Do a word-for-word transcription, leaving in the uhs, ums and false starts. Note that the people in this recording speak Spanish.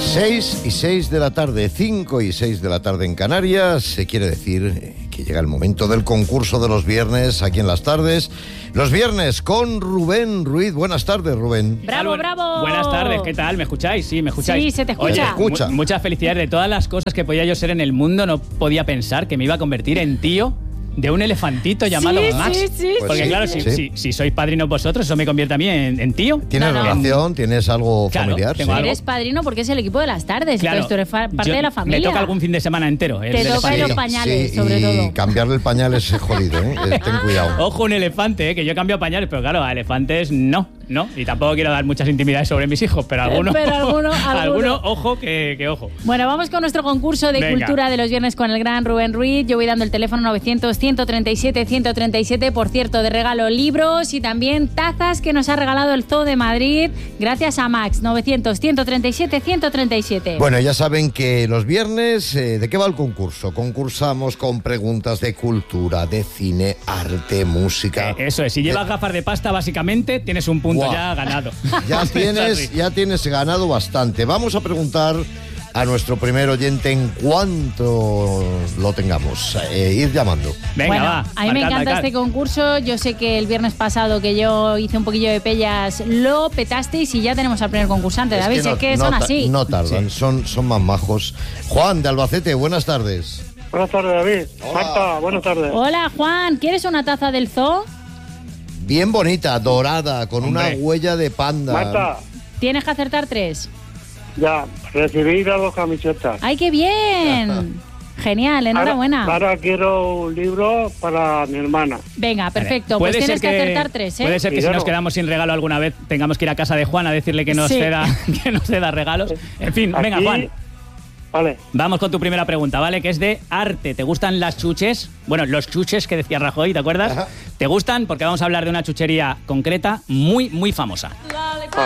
seis y seis de la tarde, cinco y seis de la tarde en Canarias. Se quiere decir que llega el momento del concurso de los viernes aquí en las tardes. Los viernes con Rubén Ruiz. Buenas tardes, Rubén. ¡Bravo, bravo! Buenas tardes, ¿qué tal? ¿Me escucháis? Sí, ¿me escucháis? Sí, se te escucha. Oye, Se escucha. mu- muchas felicidades. De todas las cosas que podía yo ser en el mundo, no podía pensar que me iba a convertir en tío de un elefantito llamado Sí, Max. sí, sí. Pues Porque sí, claro, sí. si, si, si sois padrinos vosotros, eso me convierte a mí en, en tío. ¿Tienes No, no. relación? ¿Tienes algo Claro, familiar? tengo Sí. algo. Eres padrino porque es el equipo de las tardes, Claro, entonces tú eres fa- parte yo- de la familia. Me toca algún fin de semana entero. el Te toca elefante. los pañales, sí, sobre y todo. cambiarle el pañal es jodido, ¿eh? Eh, Ten cuidado. Ojo, un elefante, ¿eh? Que yo cambio pañales, pero claro, a elefantes no, no. Y tampoco quiero dar muchas intimidades sobre mis hijos, pero alguno, Pero alguno- alguno. alguno, ojo, que, que ojo. Bueno, vamos con nuestro concurso de Venga. cultura de los viernes con el gran Rubén Ruiz. Yo voy dando el teléfono novecientos, ciento treinta y siete, ciento treinta y siete. Por cierto, de regalo libros y también tazas que nos ha regalado el Zoo de Madrid. Gracias a Max. novecientos, ciento treinta y siete, ciento treinta y siete. Bueno, ya saben que los viernes, eh, ¿de qué va el concurso? Concursamos con preguntas de cultura, de cine, arte, música. Eh, eso es, si llevas Eh, gafas de pasta, básicamente tienes un punto Guau. ya ganado. Ya Es tienes, así. ya tienes ganado bastante. Vamos a preguntar a nuestro primer oyente en cuanto lo tengamos. Eh, ir llamando. Venga, bueno, va. a mí me marcad, encanta marcad. este concurso. Yo sé que el viernes pasado que yo hice un poquillo de pellas lo petasteis y ya tenemos al primer concursante, David. Si es que no, son ta- así. no tardan, son, son más majos. Juan, de Albacete, buenas tardes. Buenas tardes, David. Hola. Marta, buenas tardes. Hola, Juan. ¿Quieres una taza del Zoo? Bien bonita, dorada, con Hombre. una huella de panda. Marta, Tienes que acertar tres. ya, recibí las dos camisetas. ¡Ay, qué bien! Genial, enhorabuena. Ahora, ahora quiero un libro para mi hermana. Venga, perfecto. Puede Pues tienes ser que acertar tres, ¿eh? Puede ser que Y si claro. nos quedamos sin regalo alguna vez tengamos que ir a casa de Juan a decirle que nos, Sí. ceda, que nos ceda regalos. En fin, venga, Aquí- Juan. Vale. Vamos con tu primera pregunta, ¿vale? Que es de arte. ¿Te gustan las chuches? Bueno, los chuches que decía Rajoy, ¿te acuerdas? Ajá. ¿Te gustan? Porque vamos a hablar de una chuchería concreta muy, muy famosa.